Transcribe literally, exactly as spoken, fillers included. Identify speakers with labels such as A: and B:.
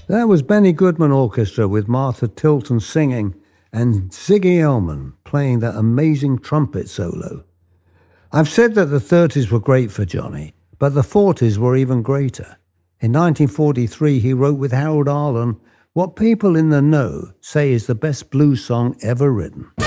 A: That was Benny Goodman Orchestra with Martha Tilton singing and Ziggy Elman playing that amazing trumpet solo. I've said that the thirties were great for Johnny, but the forties were even greater. In nineteen forty-three, he wrote with Harold Arlen what people in the know say is the best blues song ever written.